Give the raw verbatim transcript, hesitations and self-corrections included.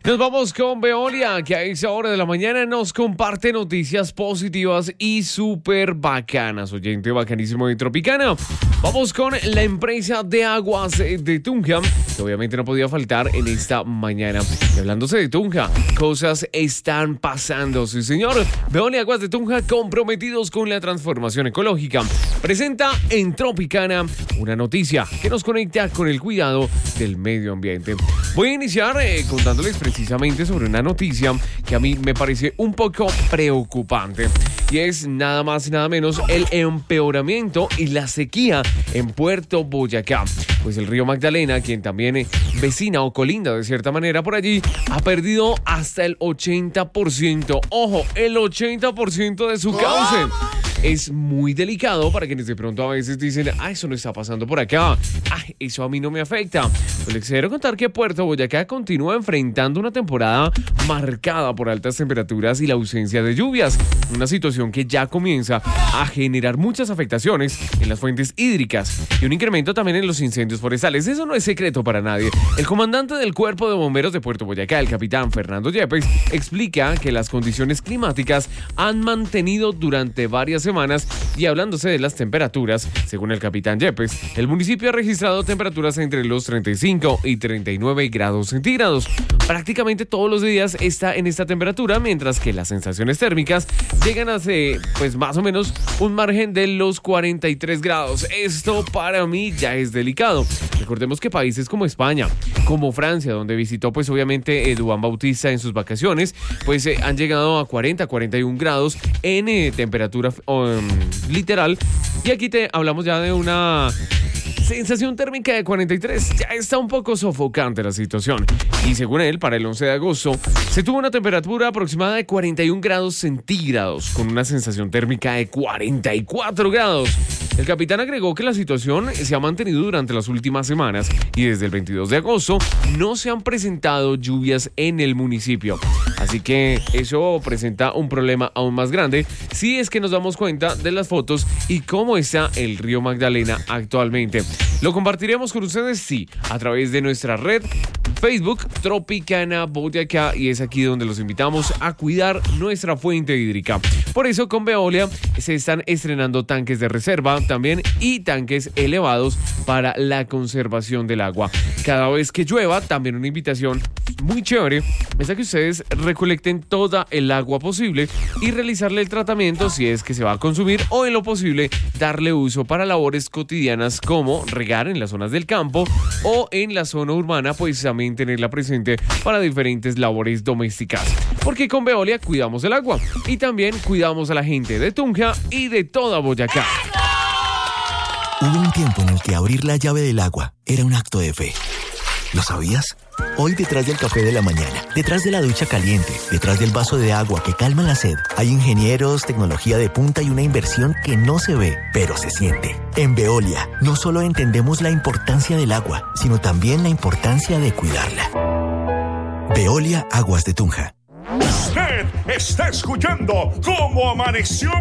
Nos vamos con Veolia, que a esa hora de la mañana nos comparte noticias positivas y súper bacanas. Oyente bacanísimo de Tropicana. Vamos con la empresa de aguas de Tunja, que obviamente no podía faltar en esta mañana. Y hablándose de Tunja, cosas están pasando, sí señor. Veolia Aguas de Tunja, comprometidos con la transformación ecológica, presenta en Tropicana una noticia que nos conecta con el cuidado del medio ambiente. Voy a iniciar eh, contándoles precisamente sobre una noticia que a mí me parece un poco preocupante, y es nada más y nada menos el empeoramiento y la sequía en Puerto Boyacá. Pues el río Magdalena, quien también es vecina o colinda de cierta manera por allí, ha perdido hasta el ochenta por ciento. Ojo, el ochenta por ciento de su cauce. Es muy delicado para quienes de pronto a veces dicen, ah, eso no está pasando por acá, ah, eso a mí no me afecta. Pues les quiero contar que Puerto Boyacá continúa enfrentando una temporada marcada por altas temperaturas y la ausencia de lluvias, una situación que ya comienza a generar muchas afectaciones en las fuentes hídricas y un incremento también en los incendios forestales. Eso no es secreto para nadie. El comandante del Cuerpo de Bomberos de Puerto Boyacá, el capitán Fernando Yepes, explica que las condiciones climáticas han mantenido durante varias semanas, y hablándose de las temperaturas, según el capitán Yepes, el municipio ha registrado temperaturas entre los treinta y cinco y treinta y nueve grados centígrados. Prácticamente todos los días está en esta temperatura, mientras que las sensaciones térmicas llegan a ser, pues más o menos un margen de los cuarenta y tres grados. Esto para mí ya es delicado. Recordemos que países como España, como Francia, donde visitó pues obviamente eh, Duván Bautista en sus vacaciones, pues eh, han llegado a cuarenta, cuarenta y un grados en eh, temperatura um, literal, y aquí te hablamos ya de una sensación térmica de cuarenta y tres. Ya está un poco sofocante la situación. Y según él, para el once de agosto, se tuvo una temperatura aproximada de cuarenta y un grados centígrados, con una sensación térmica de cuarenta y cuatro grados. El capitán agregó que la situación se ha mantenido durante las últimas semanas y desde el veintidós de agosto no se han presentado lluvias en el municipio. Así que eso presenta un problema aún más grande si es que nos damos cuenta de las fotos y cómo está el río Magdalena actualmente. Lo compartiremos con ustedes, sí, a través de nuestra red Facebook Tropicana Boyacá, y es aquí donde los invitamos a cuidar nuestra fuente hídrica. Por eso con Veolia se están estrenando tanques de reserva también y tanques elevados para la conservación del agua. Cada vez que llueva, también una invitación muy chévere es a que ustedes recolecten toda el agua posible y realizarle el tratamiento si es que se va a consumir, o en lo posible darle uso para labores cotidianas como regar en las zonas del campo o en la zona urbana, pues también tenerla presente para diferentes labores domésticas. Porque con Veolia cuidamos el agua y también cuidamos a la gente de Tunja y de toda Boyacá. Hubo un tiempo en el que abrir la llave del agua era un acto de fe. ¿Lo sabías? Hoy, detrás del café de la mañana, detrás de la ducha caliente, detrás del vaso de agua que calma la sed, hay ingenieros, tecnología de punta y una inversión que no se ve, pero se siente. En Veolia, no solo entendemos la importancia del agua, sino también la importancia de cuidarla. Veolia Aguas de Tunja. Usted está escuchando Cómo Amaneció